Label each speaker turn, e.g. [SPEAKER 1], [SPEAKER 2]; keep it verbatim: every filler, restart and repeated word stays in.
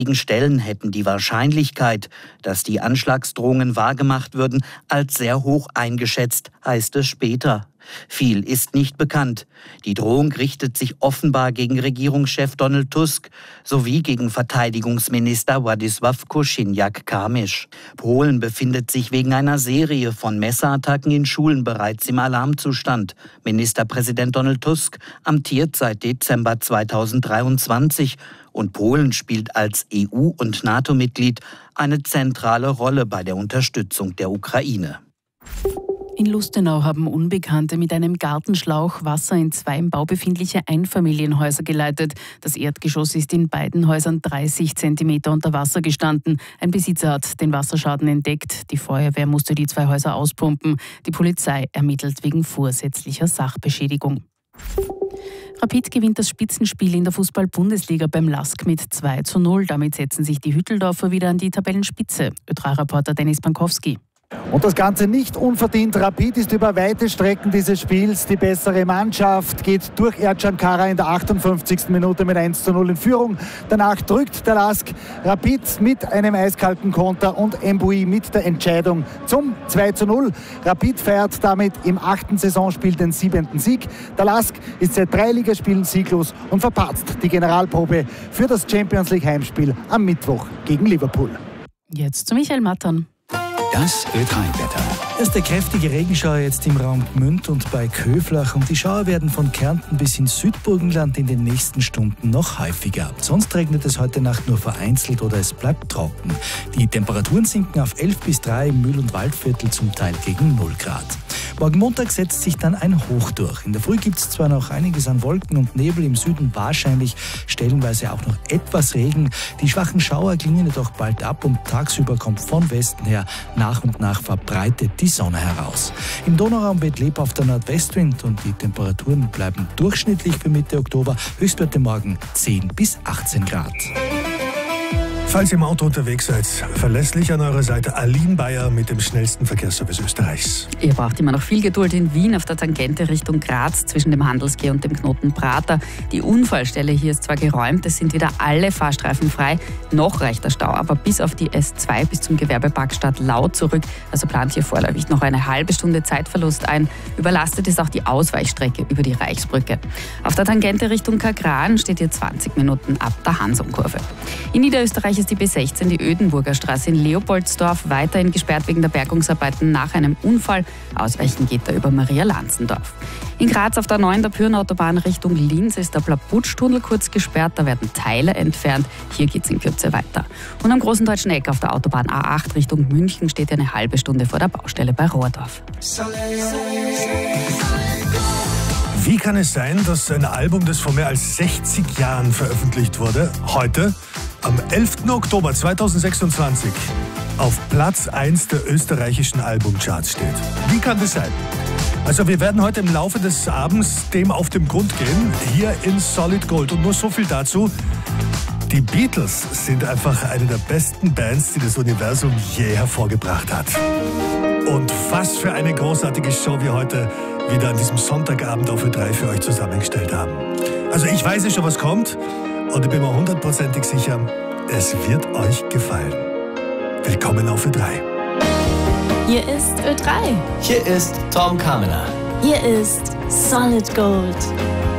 [SPEAKER 1] Stellen hätten die Wahrscheinlichkeit, dass die Anschlagsdrohungen wahrgemacht würden, als sehr hoch eingeschätzt, heißt es später. Viel ist nicht bekannt. Die Drohung richtet sich offenbar gegen Regierungschef Donald Tusk sowie gegen Verteidigungsminister Władysław Kosiniak-Kamysz. Polen befindet sich wegen einer Serie von Messerattacken in Schulen bereits im Alarmzustand. Ministerpräsident Donald Tusk amtiert seit Dezember zweitausenddreiundzwanzig und Polen spielt als E U- und NATO-Mitglied eine zentrale Rolle bei der Unterstützung der Ukraine.
[SPEAKER 2] In Lustenau haben Unbekannte mit einem Gartenschlauch Wasser in zwei im Bau befindliche Einfamilienhäuser geleitet. Das Erdgeschoss ist in beiden Häusern dreißig Zentimeter unter Wasser gestanden. Ein Besitzer hat den Wasserschaden entdeckt. Die Feuerwehr musste die zwei Häuser auspumpen. Die Polizei ermittelt wegen vorsätzlicher Sachbeschädigung. Rapid gewinnt das Spitzenspiel in der Fußball-Bundesliga beim LASK mit zwei zu null. Damit setzen sich die Hütteldorfer wieder an die Tabellenspitze. Ö drei Reporter Dennis Pankowski.
[SPEAKER 3] Und das Ganze nicht unverdient. Rapid ist über weite Strecken dieses Spiels die bessere Mannschaft, geht durch Ercan Kara in der achtundfünfzigsten Minute mit eins zu null in Führung. Danach drückt der LASK Rapid mit einem eiskalten Konter und Embui mit der Entscheidung zum zwei zu null. Rapid feiert damit im achten Saisonspiel den siebenten Sieg. Der LASK ist seit drei Ligaspielen sieglos und verpatzt die Generalprobe für das Champions League Heimspiel am Mittwoch gegen Liverpool.
[SPEAKER 2] Jetzt zu Michael Mattern.
[SPEAKER 4] Das Ö drei Wetter.
[SPEAKER 5] Erste kräftige Regenschauer jetzt im Raum Gmünd und bei Köflach. Und die Schauer werden von Kärnten bis ins Südburgenland in den nächsten Stunden noch häufiger. Sonst regnet es heute Nacht nur vereinzelt oder es bleibt trocken. Die Temperaturen sinken auf elf bis drei im Mühl- und Waldviertel, zum Teil gegen null Grad. Morgen Montag setzt sich dann ein Hoch durch. In der Früh gibt es zwar noch einiges an Wolken und Nebel, im Süden wahrscheinlich stellenweise auch noch etwas Regen. Die schwachen Schauer klingen jedoch bald ab und tagsüber kommt von Westen her nach und nach verbreitet die Sonne heraus. Im Donauraum weht lebhafter Nordwestwind und die Temperaturen bleiben durchschnittlich für Mitte Oktober. Höchstwerte morgen zehn bis achtzehn Grad.
[SPEAKER 6] Falls ihr im Auto unterwegs seid, verlässlich an eurer Seite Aline Bayer mit dem schnellsten Verkehrsservice Österreichs.
[SPEAKER 7] Ihr braucht immer noch viel Geduld in Wien auf der Tangente Richtung Graz zwischen dem Handelsquai und dem Knoten Prater. Die Unfallstelle hier ist zwar geräumt, es sind wieder alle Fahrstreifen frei. Noch reicht der Stau aber bis auf die S zwei bis zum Gewerbepark Stadtlau zurück. Also plant hier vorläufig noch eine halbe Stunde Zeitverlust ein. Überlastet ist auch die Ausweichstrecke über die Reichsbrücke. Auf der Tangente Richtung Kagran steht hier zwanzig Minuten ab der Hansumkurve. In Niederösterreich ist die B sechzehn, die Ödenburger Straße in Leopoldsdorf, weiterhin gesperrt wegen der Bergungsarbeiten nach einem Unfall. Ausweichen geht da über Maria-Lanzendorf. In Graz auf der neuen der Pyrnenautobahn Richtung Linz ist der Plaputschtunnel kurz gesperrt, da werden Teile entfernt. Hier geht es in Kürze weiter. Und am Großen Deutschen Eck auf der Autobahn A acht Richtung München steht eine halbe Stunde vor der Baustelle bei Rohrdorf.
[SPEAKER 6] Wie kann es sein, dass ein Album, das vor mehr als sechzig Jahren veröffentlicht wurde, heute am elften Oktober zweitausendsechsundzwanzig auf Platz eins der österreichischen Albumcharts steht? Wie kann das sein? Also wir werden heute im Laufe des Abends dem auf den Grund gehen, hier in Solid Gold. Und nur so viel dazu: Die Beatles sind einfach eine der besten Bands, die das Universum je hervorgebracht hat. Und was für eine großartige Show wir heute wieder an diesem Sonntagabend auf Ö drei für euch zusammengestellt haben. Also ich weiß ja schon, was kommt. Und ich bin mir hundertprozentig sicher, es wird euch gefallen. Willkommen auf Ö drei.
[SPEAKER 8] Hier ist Ö drei.
[SPEAKER 4] Hier ist Tom Kaminer.
[SPEAKER 8] Hier ist Solid Gold.